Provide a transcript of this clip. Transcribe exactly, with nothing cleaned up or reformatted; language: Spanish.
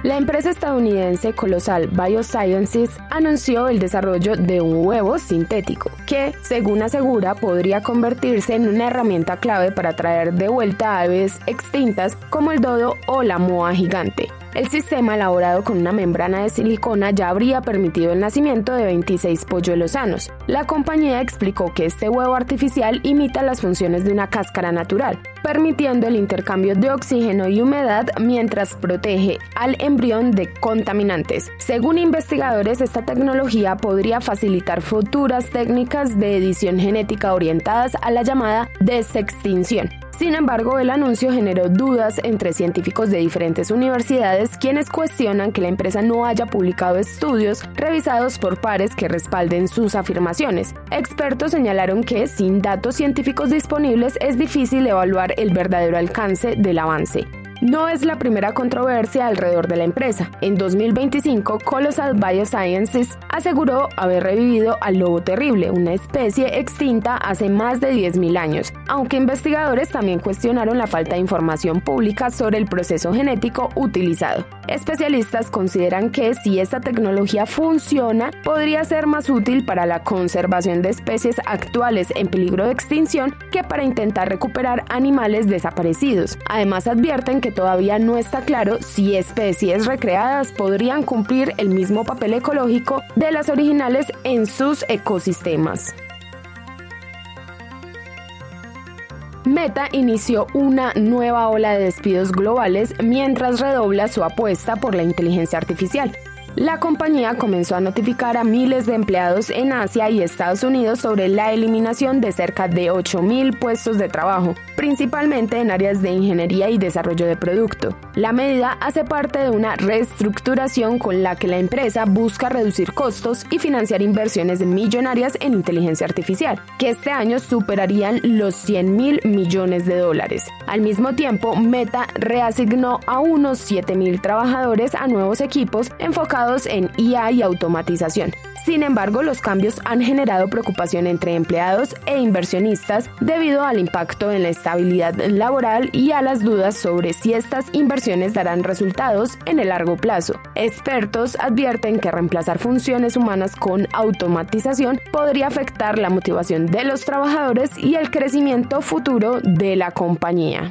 La empresa estadounidense Colossal Biosciences anunció el desarrollo de un huevo sintético que, según asegura, podría convertirse en una herramienta clave para traer de vuelta aves extintas como el dodo o la moa gigante. El sistema, elaborado con una membrana de silicona, ya habría permitido el nacimiento de veintiséis polluelos sanos. La compañía explicó que este huevo artificial imita las funciones de una cáscara natural, permitiendo el intercambio de oxígeno y humedad mientras protege al embrión de contaminantes. Según investigadores, esta tecnología podría facilitar futuras técnicas de edición genética orientadas a la llamada desextinción. Sin embargo, el anuncio generó dudas entre científicos de diferentes universidades, quienes cuestionan que la empresa no haya publicado estudios revisados por pares que respalden sus afirmaciones. Expertos señalaron que, sin datos científicos disponibles, es difícil evaluar el verdadero alcance del avance. No es la primera controversia alrededor de la empresa. En dos mil veinticinco, Colossal Biosciences aseguró haber revivido al lobo terrible, una especie extinta hace más de diez mil años, aunque investigadores también cuestionaron la falta de información pública sobre el proceso genético utilizado. Especialistas consideran que, si esta tecnología funciona, podría ser más útil para la conservación de especies actuales en peligro de extinción que para intentar recuperar animales desaparecidos. Además, advierten que todavía no está claro si especies recreadas podrían cumplir el mismo papel ecológico de las originales en sus ecosistemas. Meta inició una nueva ola de despidos globales mientras redobla su apuesta por la inteligencia artificial. La compañía comenzó a notificar a miles de empleados en Asia y Estados Unidos sobre la eliminación de cerca de ocho mil puestos de trabajo, principalmente en áreas de ingeniería y desarrollo de producto. La medida hace parte de una reestructuración con la que la empresa busca reducir costos y financiar inversiones millonarias en inteligencia artificial, que este año superarían los cien mil millones de dólares. Al mismo tiempo, Meta reasignó a unos siete mil trabajadores a nuevos equipos enfocados en I A y automatización. Sin embargo, los cambios han generado preocupación entre empleados e inversionistas debido al impacto en la estabilidad laboral y a las dudas sobre si estas inversiones darán resultados en el largo plazo. Expertos advierten que reemplazar funciones humanas con automatización podría afectar la motivación de los trabajadores y el crecimiento futuro de la compañía.